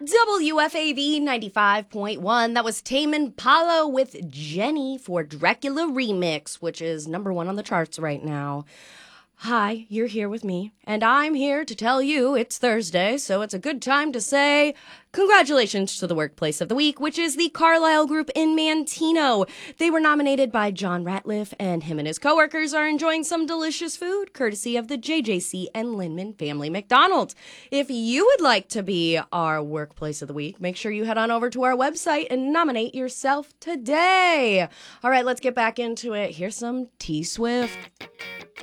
WFAV 95.1. That was Tame Impala with Jenny for Dracula Remix, which is number one on the charts right now. Hi, you're here with me, and I'm here to tell you it's Thursday, so it's a good time to say congratulations to the Workplace of the Week, which is the Carlisle Group in Manteno. They were nominated by John Ratliff, and him and his coworkers are enjoying some delicious food, courtesy of the JJC and Linman Family McDonald's. If you would like to be our Workplace of the Week, make sure you head on over to our website and nominate yourself today. All right, let's get back into it. Here's some T-Swift.